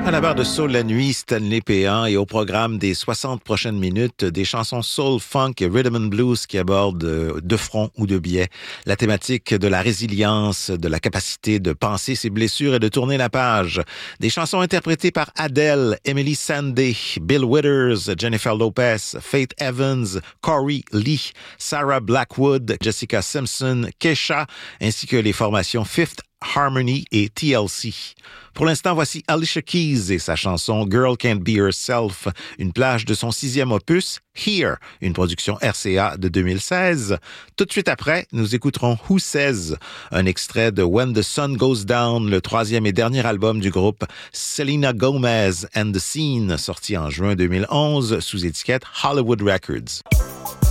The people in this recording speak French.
À la barre de Soul la nuit, Stanley Péan, et au programme des 60 prochaines minutes, des chansons soul, funk et rhythm and blues qui abordent de front ou de biais la thématique de la résilience, de la capacité de penser ses blessures et de tourner la page. Des chansons interprétées par Adele, Emily Sandé, Bill Withers, Jennifer Lopez, Faith Evans, Corey Lee, Sarah Blackwood, Jessica Simpson, Kesha, ainsi que les formations Fifth Harmony et TLC. Pour l'instant, voici Alicia Keys et sa chanson Girl Can't Be Herself, une plage de son 6e opus, Here, une production RCA de 2016. Tout de suite après, nous écouterons Who Says, un extrait de When the Sun Goes Down, le 3e et dernier album du groupe Selena Gomez and the Scene, sorti en juin 2011 sous étiquette Hollywood Records.